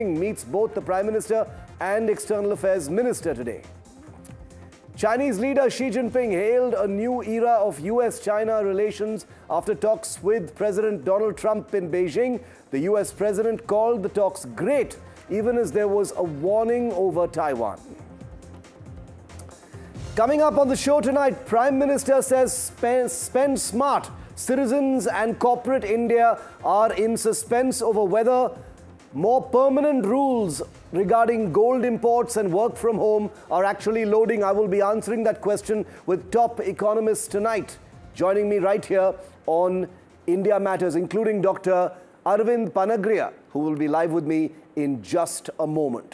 meets both the Prime Minister and External Affairs Minister today. Chinese leader Xi Jinping hailed a new era of US-China relations after talks with President Donald Trump in Beijing. The US president called the talks great, even as there was a warning over Taiwan. Coming up on the show tonight, Prime Minister says spend smart. Citizens and corporate India are in suspense over whether more permanent rules regarding gold imports and work from home are actually loading. I will be answering that question with top economists tonight. Joining me right here on India Matters, including Dr. Arvind Panagriya, who will be live with me in just a moment.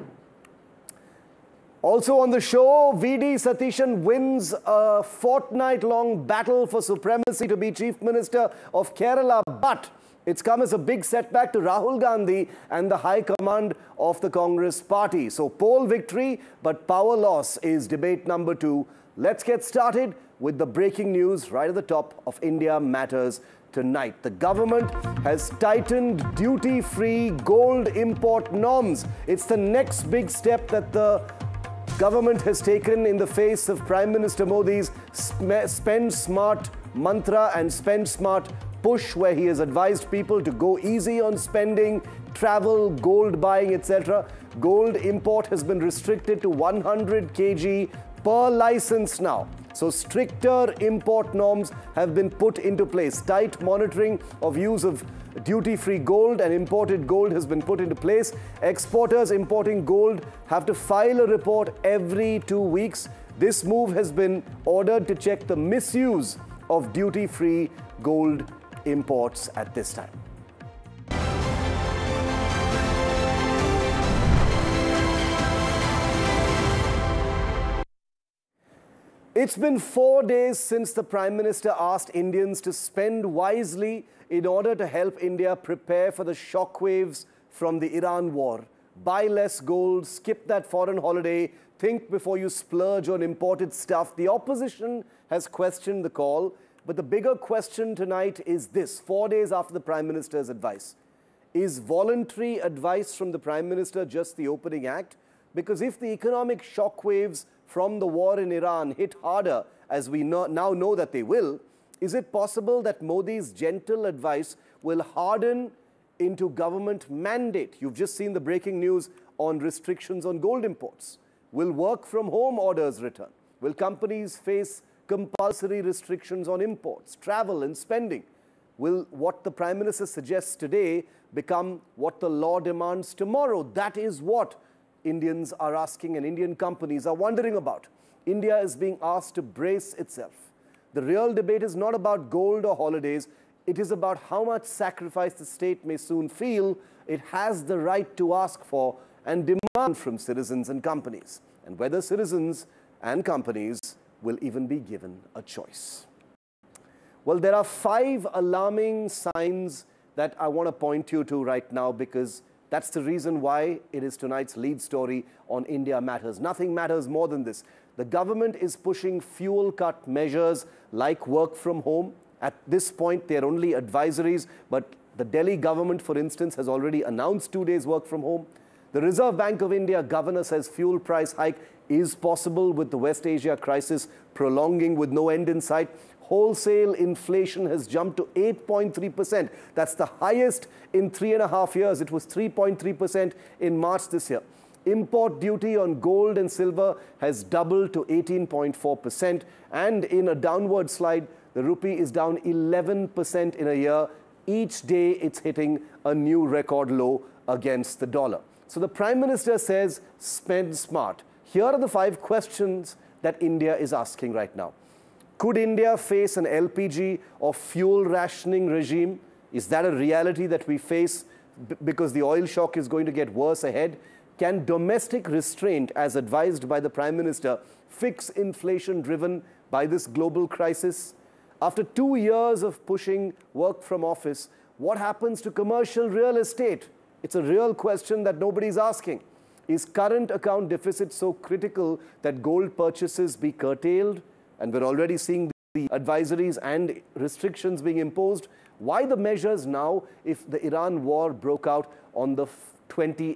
Also on the show, V.D. Satishan wins a fortnight-long battle for supremacy to be Chief Minister of Kerala, but it's come as a big setback to Rahul Gandhi and the high command of the Congress party. So poll victory, but power loss is debate number 2. Let's get started with the breaking news right at the top of India Matters tonight. The government has tightened duty-free gold import norms. It's the next big step that the government has taken in the face of Prime Minister Modi's spend smart mantra and spend smart push, where he has advised people to go easy on spending, travel, gold buying, etc. Gold import has been restricted to 100 kg per license now. So stricter import norms have been put into place. Tight monitoring of use of duty-free gold and imported gold has been put into place. Exporters importing gold have to file a report every 2 weeks. This move has been ordered to check the misuse of duty-free gold imports at this time. It's been 4 days since the Prime Minister asked Indians to spend wisely in order to help India prepare for the shockwaves from the Iran war. Buy less gold, skip that foreign holiday, think before you splurge on imported stuff. The opposition has questioned the call, but the bigger question tonight is this: 4 days after the Prime Minister's advice, is voluntary advice from the Prime Minister just the opening act? Because if the economic shockwaves from the war in Iran hit harder, as we now know that they will, is it possible that Modi's gentle advice will harden into government mandate? You've just seen the breaking news on restrictions on gold imports. Will work from home orders return? Will companies face compulsory restrictions on imports, travel and spending? Will what the Prime Minister suggests today become what the law demands tomorrow? That is what Indians are asking and Indian companies are wondering about. India is being asked to brace itself. The real debate is not about gold or holidays. It is about how much sacrifice the state may soon feel it has the right to ask for and demand from citizens and companies, and whether citizens and companies will even be given a choice. Well, there are 5 alarming signs that I want to point you to right now, because that's the reason why it is tonight's lead story on India Matters. Nothing matters more than this. The government is pushing fuel cut measures like work from home. At this point, they're only advisories, but the Delhi government, for instance, has already announced 2 days work from home. The Reserve Bank of India governor says fuel price hike is possible with the West Asia crisis prolonging with no end in sight. Wholesale inflation has jumped to 8.3%. That's the highest in 3.5 years. It was 3.3% in March this year. Import duty on gold and silver has doubled to 18.4%. And in a downward slide, the rupee is down 11% in a year. Each day, it's hitting a new record low against the dollar. So the Prime Minister says, spend smart. Here are the 5 questions that India is asking right now. Could India face an LPG or fuel rationing regime? Is that a reality that we face because the oil shock is going to get worse ahead? Can domestic restraint, as advised by the Prime Minister, fix inflation driven by this global crisis? After 2 years of pushing work from office, what happens to commercial real estate? It's a real question that nobody's asking. Is current account deficit so critical that gold purchases be curtailed? And we're already seeing the advisories and restrictions being imposed. Why the measures now if the Iran war broke out on the 28th